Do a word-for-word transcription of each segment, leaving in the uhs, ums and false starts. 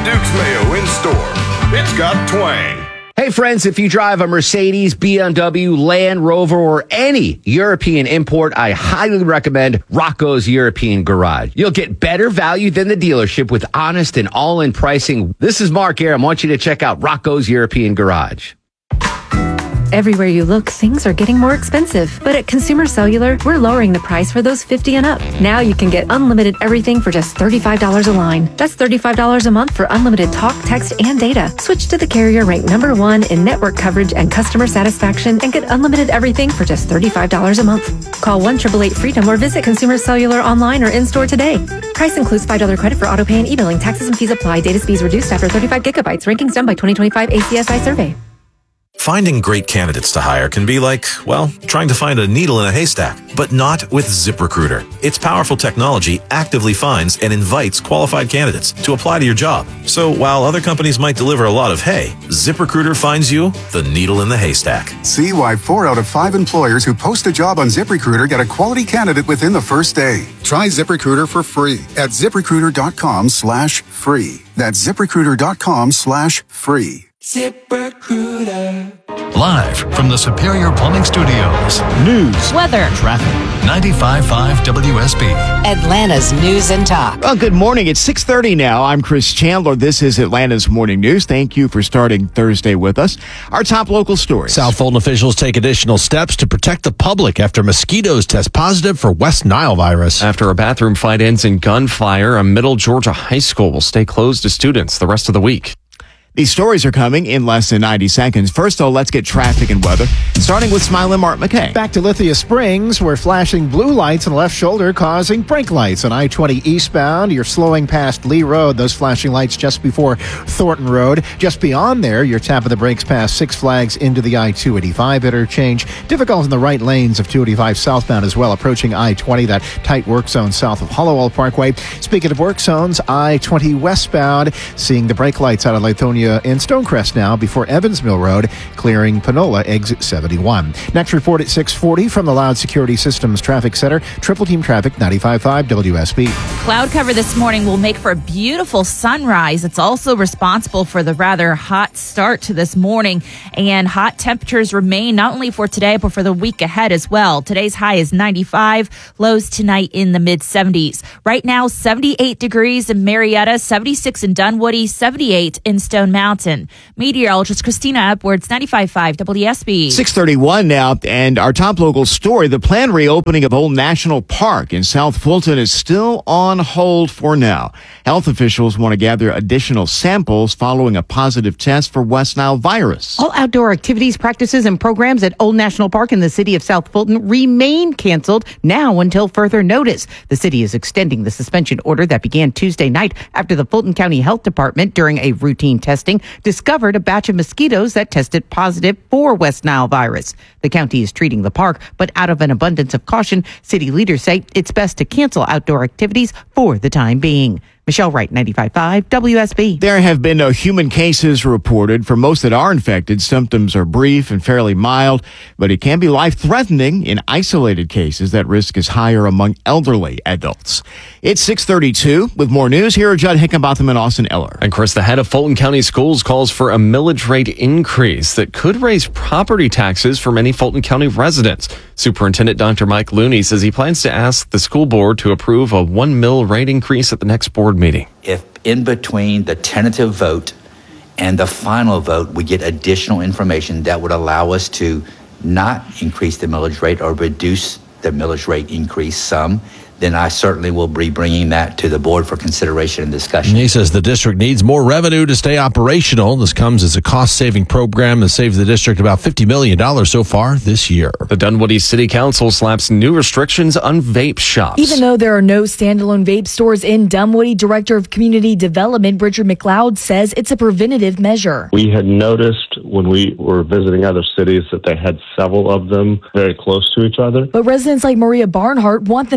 Duke's Mayo in store. It's got twang. Hey friends, if you drive a Mercedes, B M W, Land Rover, or any European import, I highly recommend Rocco's European Garage. You'll get better value than the dealership with honest and all-in pricing. This is Mark Aram. I want you to check out Rocco's European Garage. Everywhere you look, things are getting more expensive. But at Consumer Cellular, we're lowering the price for those fifty and up. Now you can get unlimited everything for just thirty-five dollars a line. That's thirty-five dollars a month for unlimited talk, text, and data. Switch to the carrier ranked number one in network coverage and customer satisfaction and get unlimited everything for just thirty-five dollars a month. Call one eight eight eight freedom or visit Consumer Cellular online or in-store today. Price includes five dollars credit for auto pay and e-billing. Taxes and fees apply. Data speeds reduced after thirty-five gigabytes. Rankings done by twenty twenty-five A C S I survey. Finding great candidates to hire can be like, well, trying to find a needle in a haystack, but not with ZipRecruiter. Its powerful technology actively finds and invites qualified candidates to apply to your job. So while other companies might deliver a lot of hay, ZipRecruiter finds you the needle in the haystack. See why four out of five employers who post a job on ZipRecruiter get a quality candidate within the first day. Try ZipRecruiter for free at ZipRecruiter.com slash free. That's ZipRecruiter.com slash free. ZipRecruiter. Live from the Superior Plumbing Studios. News, weather, traffic. ninety-five point five W S B. Atlanta's News and Talk. Well, good morning. It's six thirty now. I'm Chris Chandler. This is Atlanta's Morning News. Thank you for starting Thursday with us. Our top local stories. South Fulton officials take additional steps to protect the public after mosquitoes test positive for West Nile virus. After a bathroom fight ends in gunfire, a Middle Georgia high school will stay closed to students the rest of the week. These stories are coming in less than ninety seconds. First, though, let's get traffic and weather, starting with Smiling Mark McKay. Back to Lithia Springs, where flashing blue lights on the left shoulder causing brake lights on I twenty eastbound. You're slowing past Lee Road. Those flashing lights just before Thornton Road. Just beyond there, you're tapping the brakes past Six Flags into the I two eighty-five interchange. Difficult in the right lanes of two eighty-five southbound as well, approaching I twenty, that tight work zone south of Hollowell Parkway. Speaking of work zones, I twenty westbound, seeing the brake lights out of Lithonia in Stonecrest now before Evans Mill Road, clearing Panola exit seventy-one. Next report at six forty from the Loud Security Systems Traffic Center. Triple Team Traffic, ninety-five point five W S B. Cloud cover this morning will make for a beautiful sunrise. It's also responsible for the rather hot start to this morning, and hot temperatures remain not only for today but for the week ahead as well. Today's high is ninety-five, lows tonight in the mid seventies. Right now, seventy-eight degrees in Marietta, seventy-six in Dunwoody, seventy-eight in Stone Mountain. Meteorologist Christina Edwards, ninety-five point five W S B. six thirty-one now, and our top local story, the planned reopening of Old National Park in South Fulton is still on hold for now. Health officials want to gather additional samples following a positive test for West Nile virus. All outdoor activities, practices, and programs at Old National Park in the city of South Fulton remain canceled now until further notice. The city is extending the suspension order that began Tuesday night after the Fulton County Health Department, during a routine testing, discovered a batch of mosquitoes that tested positive for West Nile virus. The county is treating the park, but out of an abundance of caution, city leaders say it's best to cancel outdoor activities for the time being. Michelle Wright, ninety-five point five W S B. There have been no human cases reported. For most that are infected, symptoms are brief and fairly mild, but it can be life-threatening in isolated cases. That risk is higher among elderly adults. It's six thirty-two. With more news, here are Judd Hickenbotham and Austin Eller. And Chris, the head of Fulton County Schools calls for a millage rate increase that could raise property taxes for many Fulton County residents. Superintendent Doctor Mike Looney says he plans to ask the school board to approve a one mill rate increase at the next board meeting. If in between the tentative vote and the final vote, we get additional information that would allow us to not increase the millage rate or reduce the millage rate increase some, then I certainly will be bringing that to the board for consideration and discussion. He says the district needs more revenue to stay operational. This comes as a cost-saving program that saves the district about fifty million dollars so far this year. The Dunwoody City Council slaps new restrictions on vape shops. Even though there are no standalone vape stores in Dunwoody, Director of Community Development Richard McLeod says it's a preventative measure. We had noticed when we were visiting other cities that they had several of them very close to each other. But residents like Maria Barnhart want them banned in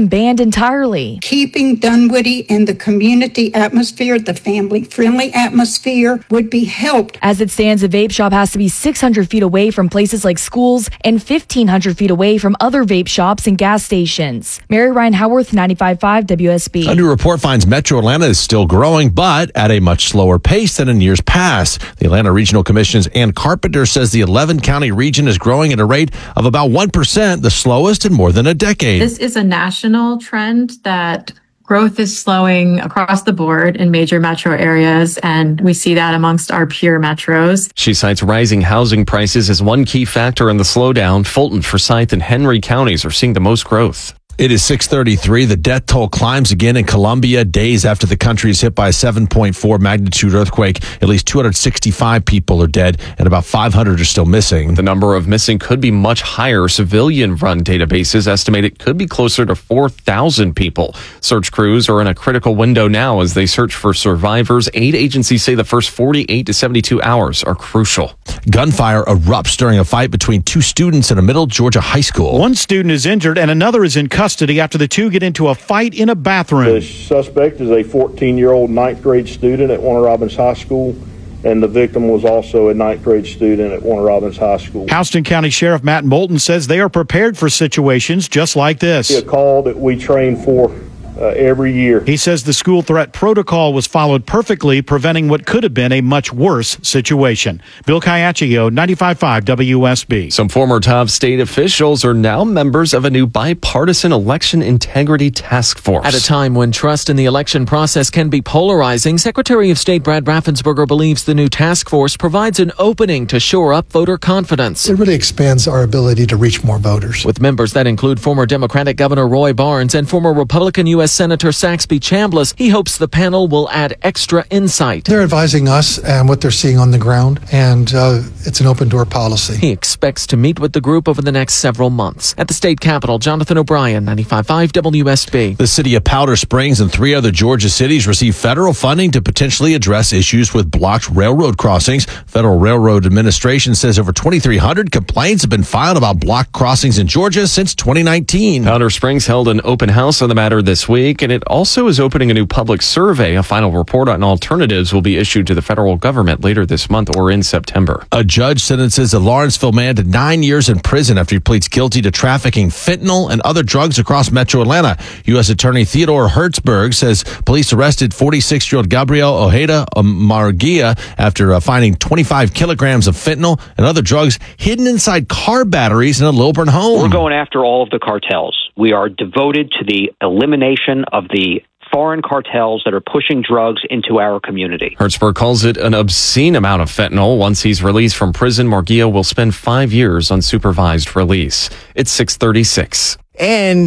entirely. Keeping Dunwoody in the community atmosphere, the family-friendly atmosphere, would be helped. As it stands, a vape shop has to be six hundred feet away from places like schools and fifteen hundred feet away from other vape shops and gas stations. Mary Ryan Howarth, ninety-five point five W S B. A new report finds Metro Atlanta is still growing, but at a much slower pace than in years past. The Atlanta Regional Commission's Ann Carpenter says the eleven county region is growing at a rate of about one percent, the slowest in more than a decade. This is a national trend that growth is slowing across the board in major metro areas, and we see that amongst our peer metros. She cites rising housing prices as one key factor in the slowdown. Fulton, Forsyth, and Henry counties are seeing the most growth. It is six thirty-three. The death toll climbs again in Colombia days after the country is hit by a seven point four magnitude earthquake. At least two hundred sixty-five people are dead and about five hundred are still missing. The number of missing could be much higher. Civilian-run databases estimate it could be closer to four thousand people. Search crews are in a critical window now as they search for survivors. Aid agencies say the first forty-eight to seventy-two hours are crucial. Gunfire erupts during a fight between two students in a middle Georgia high school. One student is injured and another is in custody after the two get into a fight in a bathroom. The suspect is a fourteen-year-old ninth grade student at Warner Robins High School, and the victim was also a ninth grade student at Warner Robins High School. Houston County Sheriff Matt Moulton says they are prepared for situations just like this. A call that we train for uh, every year. He says the school threat protocol was followed perfectly, preventing what could have been a much worse situation. Bill Caiaccio, ninety-five point five W S B. Some former top state officials are now members of a new bipartisan election integrity task force. At a time when trust in the election process can be polarizing, Secretary of State Brad Raffensperger believes the new task force provides an opening to shore up voter confidence. It really expands our ability to reach more voters. With members that include former Democratic Governor Roy Barnes and former Republican U S Senator Saxby Chambliss, he hopes the panel will add extra insight. They're advising us and what they're seeing on the ground, and uh, it's an open door policy. He expects to meet with the group over the next several months. At the state capitol, Jonathan O'Brien, ninety-five point five W S B. The city of Powder Springs and three other Georgia cities received federal funding to potentially address issues with blocked railroad crossings. Federal Railroad Administration says over twenty-three hundred complaints have been filed about blocked crossings in Georgia since twenty nineteen. Powder Springs held an open house on the matter this week, and it also is opening a new public survey. A final report on alternatives will be issued to the federal government later this month or in September. A judge sentences a Lawrenceville man to nine years in prison after he pleads guilty to trafficking fentanyl and other drugs across metro Atlanta. U S Attorney Theodore Hertzberg says police arrested forty-six-year-old Gabriel Ojeda Marguia after uh, finding twenty-five kilograms of fentanyl and other drugs hidden inside car batteries in a Lilburn home. We're going after all of the cartels. We are devoted to the elimination of the foreign cartels that are pushing drugs into our community. Hertzberg calls it an obscene amount of fentanyl. Once he's released from prison, Marguia will spend five years on supervised release. It's six thirty-six. And